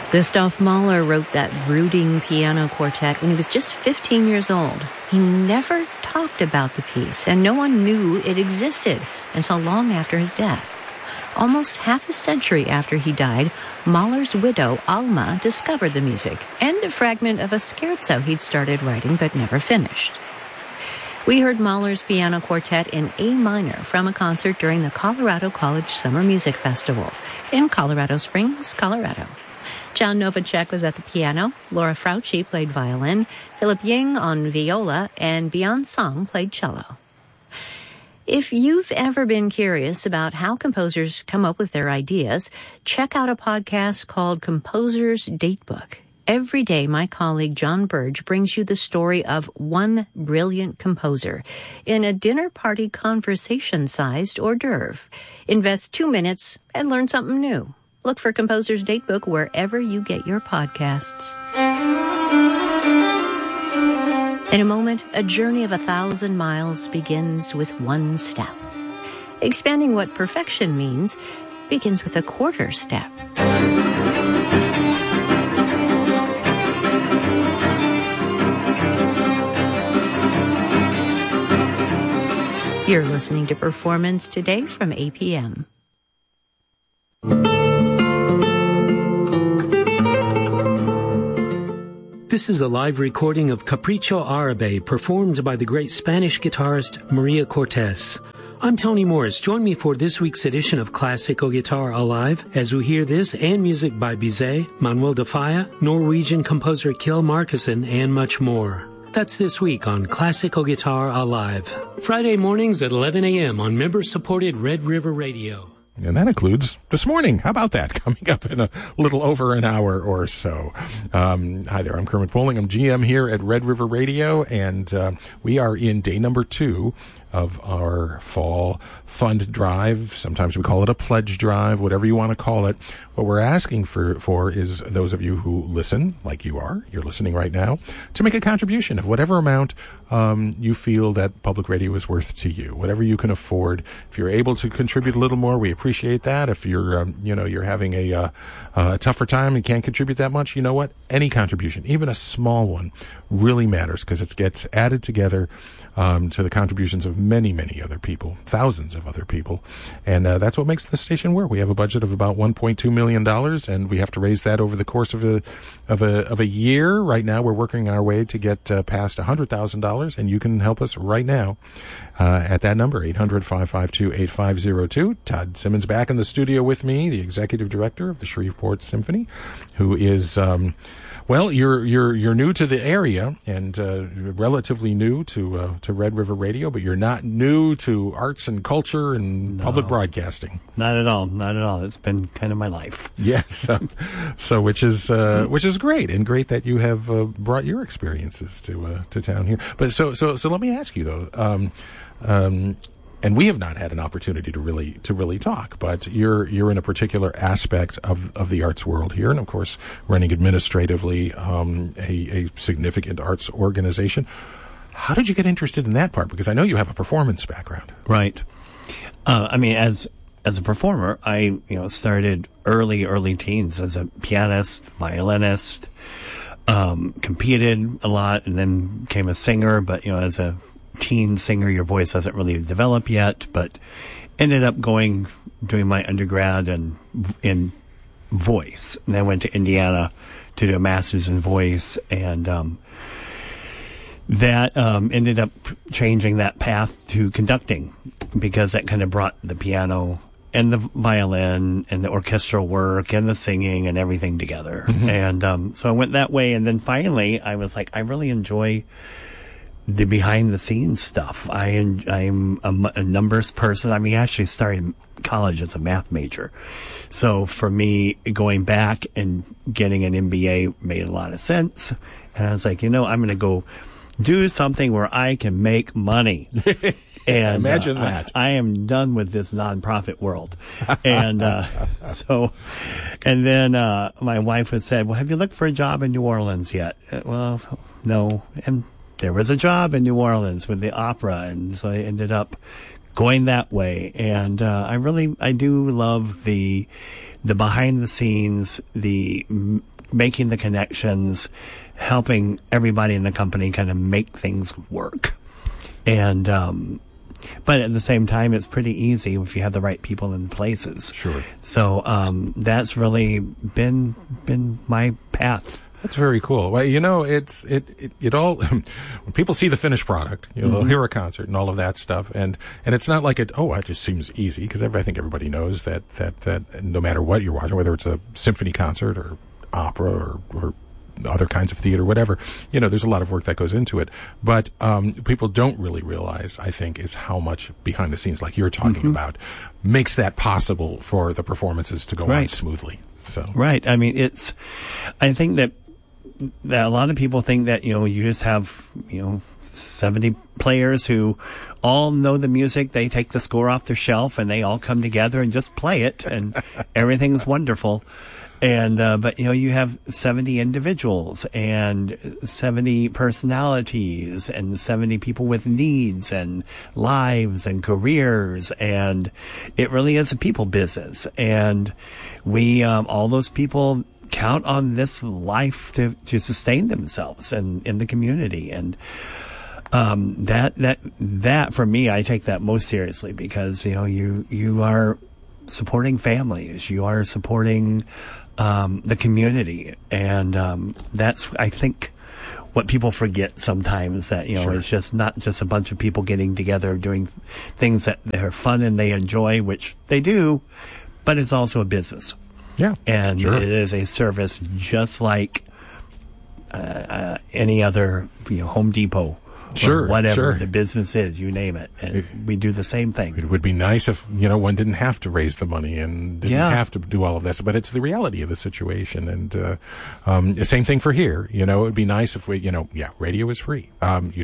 Gustav Mahler wrote that brooding piano quartet when he was just 15 years old. He never talked about the piece, and no one knew it existed until long after his death. Almost half a century after he died, Mahler's widow, Alma, discovered the music and a fragment of a scherzo he'd started writing but never finished. We heard Mahler's piano quartet in A minor from a concert during the Colorado College Summer Music Festival in Colorado Springs, Colorado. John Novacek was at the piano, Laura Frauci played violin, Philip Ying on viola, and Beyond Song played cello. If you've ever been curious about how composers come up with their ideas, check out a podcast called Composer's Datebook. Every day, my colleague John Burge brings you the story of one brilliant composer in a dinner party conversation-sized hors d'oeuvre. Invest 2 minutes and learn something new. Look for Composer's Datebook wherever you get your podcasts. In a moment, a journey of 1,000 miles begins with one step. Expanding what perfection means begins with a quarter step. You're listening to Performance Today from APM. This is a live recording of Capricho Árabe performed by the great Spanish guitarist Maria Cortés. I'm Tony Morris. Join me for this week's edition of Classical Guitar Alive as we hear this and music by Bizet, Manuel de Falla, Norwegian composer Kjell Markussen, and much more. That's this week on Classical Guitar Alive. Friday mornings at 11 a.m. on member-supported Red River Radio. And that includes this morning. How about that? Coming up in a little over an hour or so. Hi there, I'm Kermit Poling. I'm GM here at Red River Radio, and we are in day number 2 of our fall fund drive. Sometimes we call it a pledge drive, whatever you want to call it. What we're asking for is those of you who listen, like you're listening right now, to make a contribution of whatever amount you feel that public radio is worth to you, whatever you can afford. If you're able to contribute a little more, we appreciate that. If you're, you're having a tougher time and can't contribute that much, you know what? Any contribution, even a small one, really matters because it gets added together to the contributions of many, many other people, thousands of other people. And that's what makes the station work. We have a budget of about $1.2 million, and we have to raise that over the course of a year. Right now, we're working our way to get past $100,000, and you can help us right now at that number, 800-552-8502. Todd Simmons back in the studio with me, the executive director of the Shreveport Symphony, who is... Well, you're new to the area and relatively new to Red River Radio, but you're not new to arts and culture and public broadcasting. Not at all. It's been kind of my life. Yes, so which is great, and great that you have brought your experiences to town here. But so let me ask you though. And we have not had an opportunity to really talk, but you're in a particular aspect of the arts world here, and of course running administratively a significant arts organization. How did you get interested in that part? Because I know you have a performance background. Right. As a performer, I started early teens as a pianist, violinist, competed a lot, and then became a singer. But as a teen singer, your voice doesn't really develop yet, but ended up doing my undergrad in voice. And then went to Indiana to do a master's in voice, and that ended up changing that path to conducting, because that kind of brought the piano and the violin and the orchestral work and the singing and everything together. Mm-hmm. And so I went that way, and then finally I was like, I really enjoy the behind the scenes stuff. I'm a numbers person. I actually started college as a math major. So for me, going back and getting an MBA made a lot of sense. And I was like, I'm going to go do something where I can make money. And imagine that. I am done with this nonprofit world. And then my wife had said, well, have you looked for a job in New Orleans yet? Well, no. And there was a job in New Orleans with the opera, and so I ended up going that way. And I do love the behind the scenes, the making the connections, helping everybody in the company kind of make things work. And, but at the same time, it's pretty easy if you have the right people in places. Sure. So, that's really been my path. That's very cool. Well, you know, it all, when people see the finished product, you know, they'll hear a concert and all of that stuff. And it's not like it just seems easy, because I think everybody knows that no matter what you're watching, whether it's a symphony concert or opera or other kinds of theater, whatever, you know, there's a lot of work that goes into it. But people don't really realize, I think, is how much behind the scenes, like you're talking about, makes that possible for the performances to go on smoothly. So right. I mean, I think that a lot of people think that, you know, you just have, you know, 70 players who all know the music. They take the score off the shelf and they all come together and just play it, and everything's wonderful. And, but, you know, you have 70 individuals and 70 personalities and 70 people with needs and lives and careers. And it really is a people business. And we, all those people count on this life to sustain themselves and in the community. And, that for me, I take that most seriously, because, you know, you are supporting families, you are supporting, the community. And, that's, I think, what people forget sometimes, that, you know, it's just not just a bunch of people getting together doing things that are fun and they enjoy, which they do, but it's also a business. Yeah. And it is a service just like any other, you know, Home Depot. Or whatever the business is, you name it. And we do the same thing. It would be nice if, you know, one didn't have to raise the money and didn't have to do all of this, but it's the reality of the situation. And the same thing for here. You know, it would be nice if we, you know, radio is free. You